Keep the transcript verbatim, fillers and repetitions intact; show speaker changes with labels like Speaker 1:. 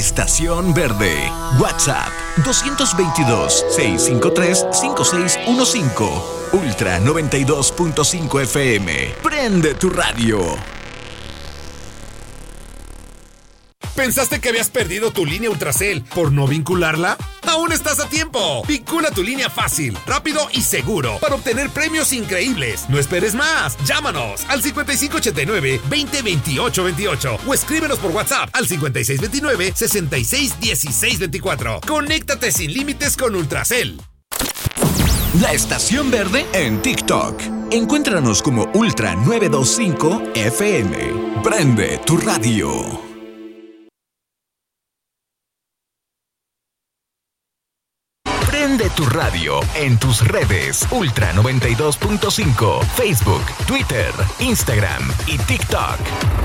Speaker 1: Estación Verde. WhatsApp dos veintidós, seiscientos cincuenta y tres, cincuenta y seis quince. Ultra noventa y dos punto cinco F M. Prende tu radio.
Speaker 2: ¿Pensaste que habías perdido tu línea Ultracel por no vincularla? ¡Aún estás a tiempo! Vincula tu línea fácil, rápido y seguro para obtener premios increíbles. No esperes más. Llámanos al cincuenta y cinco ochenta y nueve, veinte veintiocho veintiocho o escríbenos por WhatsApp al cincuenta y seis veintinueve, sesenta y seis dieciséis veinticuatro. Conéctate sin límites con Ultracel.
Speaker 1: La Estación Verde en TikTok. Encuéntranos como Ultra novecientos veinticinco F M. Prende tu radio. Prende tu radio en tus redes Ultra noventa y dos punto cinco, Facebook, Twitter, Instagram y TikTok.